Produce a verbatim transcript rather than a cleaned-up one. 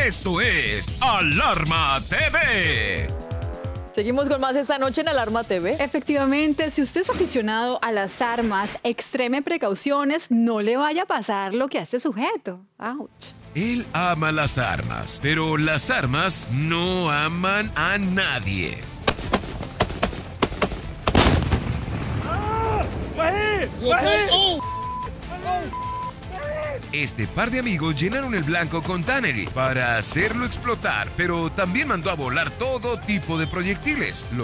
Esto es Alarma T V. Seguimos con más esta noche en Alarma T V. Efectivamente, si usted es aficionado a las armas, extreme precauciones, no le vaya a pasar lo que a este sujeto. Ouch. Él ama las armas, pero las armas no aman a nadie. Este par de amigos llenaron el blanco con Tannery para hacerlo explotar, pero también mandó a volar todo tipo de proyectiles.